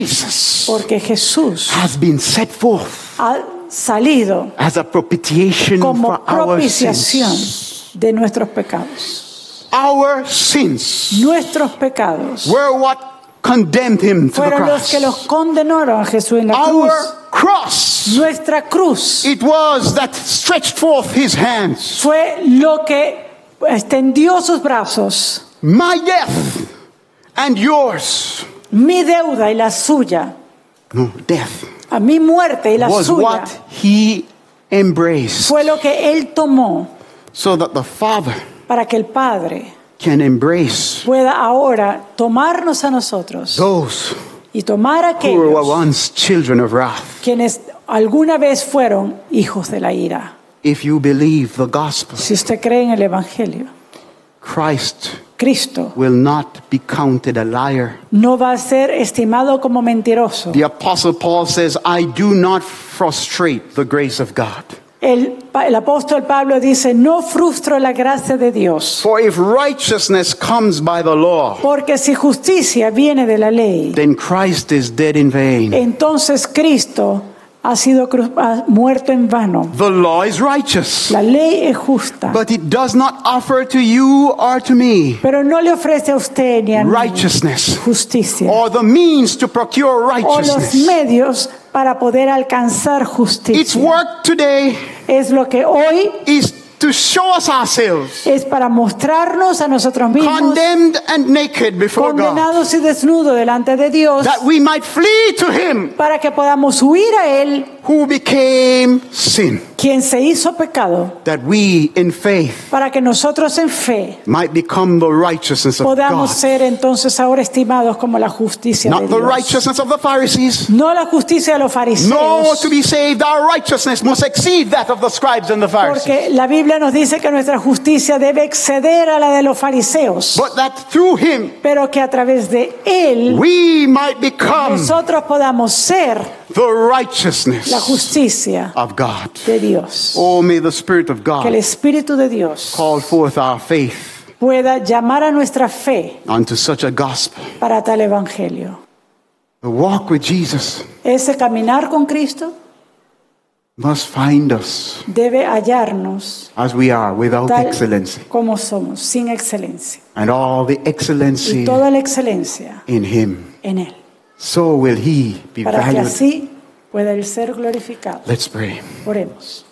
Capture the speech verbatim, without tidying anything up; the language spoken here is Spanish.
Jesus Porque Jesús has been set forth ha salido as a propitiation como for our propiciación sins. de nuestros pecados. Our sins Nuestros pecados were what condemned him to the fueron los que los cross. condenaron a Jesús en la Our cruz. cross, Nuestra cruz it was that stretched forth his hands. fue lo que extendió sus brazos. My death and yours, Mi deuda y la suya, no, death, a mi muerte y la was suya, what he embraced, fue lo que Él tomó so that the Father para que el Padre can embrace pueda ahora tomarnos a nosotros those y tomar a who were aquellos once children of wrath. quienes alguna vez fueron hijos de la ira. If you believe the gospel, Si usted cree en el Evangelio, Christ Cristo will not be counted a liar. no va a ser estimado como mentiroso. The Apostle Paul says, I do not frustrate the grace of God. El, el apóstol Pablo dice, no frustro la gracia de Dios, For if righteousness comes by the law, porque si justicia viene de la ley, then Christ is dead in vain. entonces Cristo ha sido cru- ha muerto en vano. The law is righteous, La ley es justa, but it does not offer to you or to me pero no le ofrece a usted ni a mí righteousness justicia or the means to procure o los righteousness. medios para poder alcanzar Its justicia. work today Es lo que hoy is to show us ourselves es para mostrarnos a nosotros mismos condemned and naked before God, condenados y desnudos delante de Dios, that we might flee to him para que podamos huir a Él, who became sin, quien se hizo pecado, that we in faith para que nosotros en fe might become the righteousness of podamos God. ser entonces ahora estimados como la justicia de Not the Dios. righteousness of the Pharisees. No la justicia de los No, fariseos, to be saved, our righteousness must exceed that of the scribes and the Pharisees. porque la Biblia nos dice que nuestra justicia debe exceder a la de los fariseos, But that through him pero que a través de Él we might become nosotros podamos ser the righteousness la justicia of God. de Dios. Oh, may the Spirit of Que el God Espíritu de Dios call forth our faith pueda llamar a nuestra fe unto such a gospel. para tal evangelio. The walk with Jesus Ese caminar con Cristo must find us debe hallarnos as we are, without tal excellency, como somos, sin excelencia. and all the Y excellency toda la excelencia in him. en Él, So will he be para que valued. así pueda Él ser glorificado. Let's pray. Oremos.